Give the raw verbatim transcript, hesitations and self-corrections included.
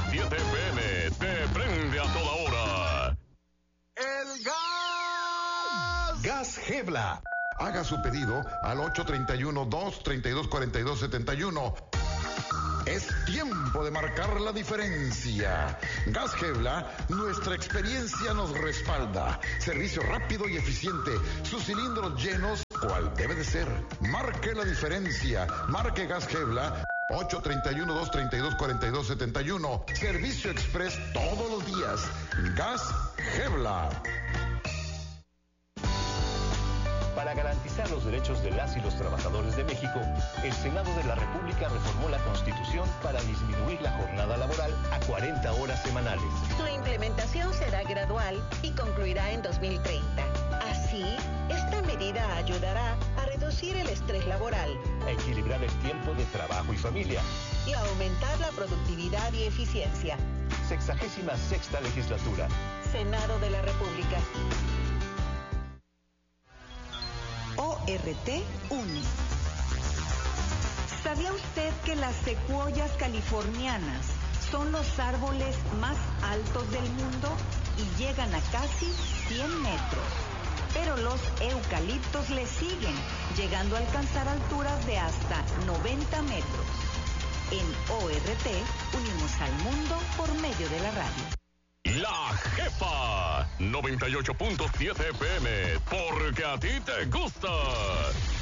siete P M te prende a toda hora. ¡El gas! Gas Gebla. Haga su pedido al ocho treinta y uno, dos treinta y dos, cuarenta y dos setenta y uno. Es tiempo de marcar la diferencia. Gas Gebla, nuestra experiencia nos respalda. Servicio rápido y eficiente. Sus cilindros llenos, cual debe de ser. Marque la diferencia. Marque Gas Gebla. ocho treinta y uno, dos treinta y dos, cuarenta y dos setenta y uno. Servicio express todos los días. Gas Gebla. Para garantizar los derechos de las y los trabajadores de México, el Senado de la República reformó la Constitución para disminuir la jornada laboral a cuarenta horas semanales. Su implementación será gradual y concluirá en dos mil treinta. Así, esta medida ayudará a reducir el estrés laboral, a equilibrar el tiempo de trabajo y familia y a aumentar la productividad y eficiencia. Sexagésima sexta legislatura. Senado de la República. O R T une. ¿Sabía usted que las secuoyas californianas son los árboles más altos del mundo y llegan a casi cien metros? Pero los eucaliptos le siguen, llegando a alcanzar alturas de hasta noventa metros. En O R T unimos al mundo por medio de la radio. La Jefa noventa y ocho punto siete P M, porque a ti te gusta.